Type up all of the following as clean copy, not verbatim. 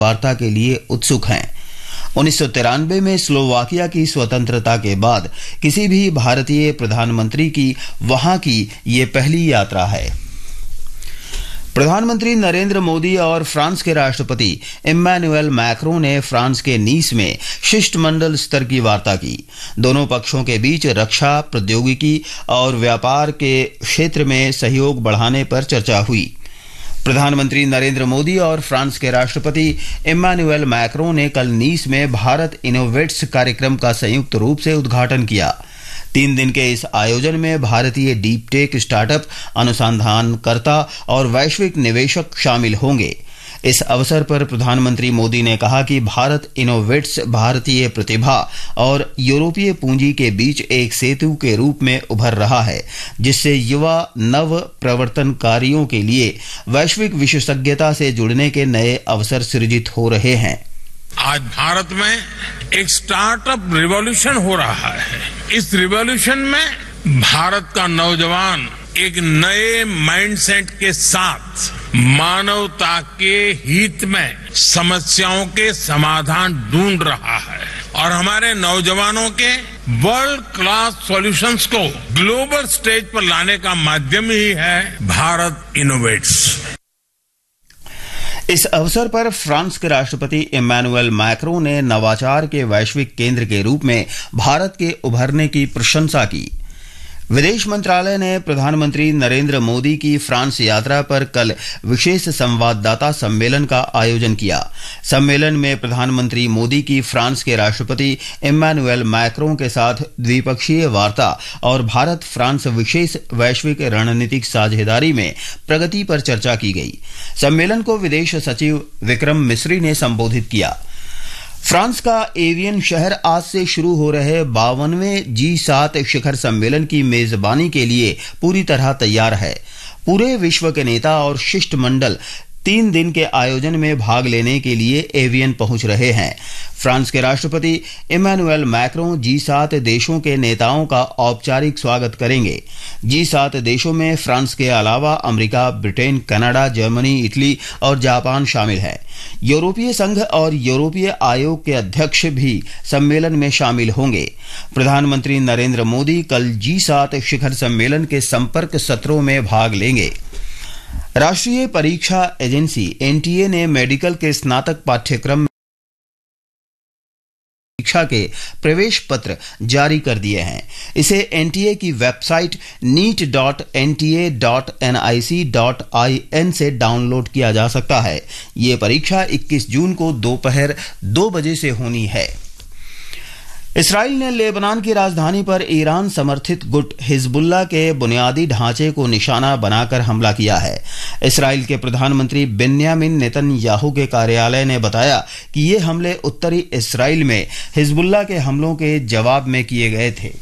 वार्ता के लिए उत्सुक हैं। 1993 में स्लोवाकिया की स्वतंत्रता के बाद किसी भी भारतीय प्रधानमंत्री की वहां की ये पहली यात्रा है। प्रधानमंत्री नरेंद्र मोदी और फ्रांस के राष्ट्रपति इम्मानुएल मैक्रों ने फ्रांस के नीस में शिष्टमंडल स्तर की वार्ता की। दोनों पक्षों के बीच रक्षा, प्रौद्योगिकी और व्यापार के क्षेत्र में सहयोग बढ़ाने पर चर्चा हुई। प्रधानमंत्री नरेंद्र मोदी और फ्रांस के राष्ट्रपति इम्मानुएल मैक्रों ने कल नीस में भारत इनोवेट्स कार्यक्रम का संयुक्त रूप से उद्घाटन किया। 3 दिन के इस आयोजन में भारतीय डीप टेक स्टार्टअप, अनुसंधानकर्ता और वैश्विक निवेशक शामिल होंगे। इस अवसर पर प्रधानमंत्री मोदी ने कहा कि भारत इनोवेट्स भारतीय प्रतिभा और यूरोपीय पूंजी के बीच एक सेतु के रूप में उभर रहा है, जिससे युवा नव प्रवर्तनकारियों के लिए वैश्विक विशेषज्ञता से जुड़ने के नए अवसर सृजित हो रहे हैं। आज भारत में एक स्टार्टअप रिवॉल्यूशन हो रहा है। इस रिवॉल्यूशन में भारत का नौजवान एक नए माइंडसेट के साथ मानवता के हित में समस्याओं के समाधान ढूंढ रहा है और हमारे नौजवानों के वर्ल्ड क्लास सॉल्यूशंस को ग्लोबल स्टेज पर लाने का माध्यम ही है भारत इनोवेट्स। इस अवसर पर फ्रांस के राष्ट्रपति इम्मानुएल मैक्रों ने नवाचार के वैश्विक केंद्र के रूप में भारत के उभरने की प्रशंसा की। विदेश मंत्रालय ने प्रधानमंत्री नरेंद्र मोदी की फ्रांस यात्रा पर कल विशेष संवाददाता सम्मेलन का आयोजन किया। सम्मेलन में प्रधानमंत्री मोदी की फ्रांस के राष्ट्रपति इम्मानुएल मैक्रों के साथ द्विपक्षीय वार्ता और भारत फ्रांस विशेष वैश्विक रणनीतिक साझेदारी में प्रगति पर चर्चा की गई। सम्मेलन को विदेश सचिव विक्रम मिस्री ने संबोधित किया। फ्रांस का एवियन शहर आज से शुरू हो रहे 52वें G7 शिखर सम्मेलन की मेजबानी के लिए पूरी तरह तैयार है। पूरे विश्व के नेता और शिष्टमंडल 3 दिन के आयोजन में भाग लेने के लिए एवियन पहुंच रहे हैं। फ्रांस के राष्ट्रपति इम्मानुएल मैक्रों G7 देशों के नेताओं का औपचारिक स्वागत करेंगे। G7 देशों में फ्रांस के अलावा America, Britain, Canada, Germany, Italy और जापान शामिल है। यूरोपीय संघ और यूरोपीय आयोग के अध्यक्ष भी सम्मेलन में शामिल होंगे। प्रधानमंत्री नरेंद्र मोदी कल G7 शिखर सम्मेलन के संपर्क सत्रों में भाग लेंगे। राष्ट्रीय परीक्षा एजेंसी NTA ने मेडिकल के स्नातक पाठ्यक्रम में परीक्षा के प्रवेश पत्र जारी कर दिए हैं। इसे NTA की वेबसाइट neet.nta.nic.in से डाउनलोड किया जा सकता है। ये परीक्षा 21 जून को दोपहर 2 बजे से होनी है। इसराइल ने लेबनान की राजधानी पर ईरान समर्थित गुट हिजबुल्लाह के बुनियादी ढांचे को निशाना बनाकर हमला किया है। इसराइल के प्रधानमंत्री बेन्यामिन नेतन्याहू के कार्यालय ने बताया कि ये हमले उत्तरी इसराइल में हिजबुल्लाह के हमलों के जवाब में किए गए थे।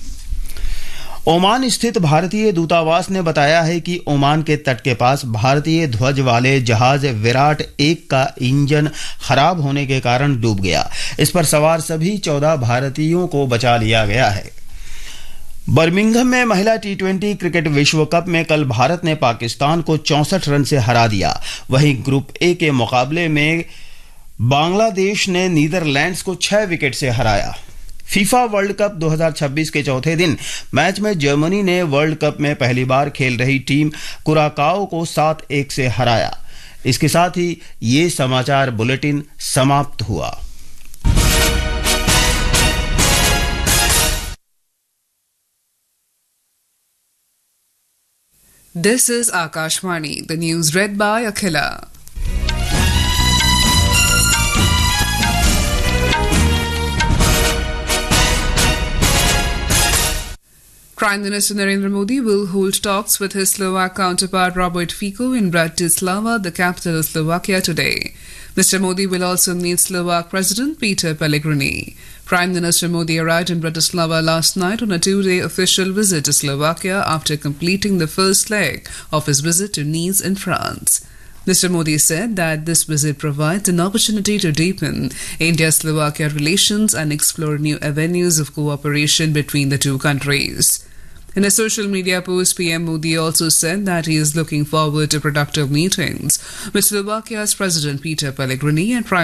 ओमान स्थित भारतीय दूतावास ने बताया है कि ओमान के तट के पास भारतीय ध्वज वाले जहाज विराट 1 का इंजन खराब होने के कारण डूब गया। इस पर सवार सभी 14 भारतीयों को बचा लिया गया है। बर्मिंघम में महिला T20 क्रिकेट विश्व कप में कल भारत ने पाकिस्तान को 64 रन से हरा दिया। वहीं ग्रुप ए के मुकाबले में बांग्लादेश ने नीदरलैंड्स को 6 विकेट से हराया। फीफा वर्ल्ड कप 2026 के चौथे दिन मैच में जर्मनी ने वर्ल्ड कप में पहली बार खेल रही टीम कुराकाओ को 7-1 से हराया। इसके साथ ही ये समाचार बुलेटिन समाप्त हुआ। This is Akashvani, the news read by Akhila. Prime Minister Narendra Modi will hold talks with his Slovak counterpart Robert Fico in Bratislava, the capital of Slovakia, today. Mr. Modi will also meet Slovak President Peter Pellegrini. Prime Minister Modi arrived in Bratislava last night on a 2-day official visit to Slovakia after completing the first leg of his visit to Nice in France. Mr. Modi said that this visit provides an opportunity to deepen India-Slovakia relations and explore new avenues of cooperation between the two countries. In a social media post, PM Modi also said that he is looking forward to productive meetings with Slovakia's President Peter Pellegrini and Prime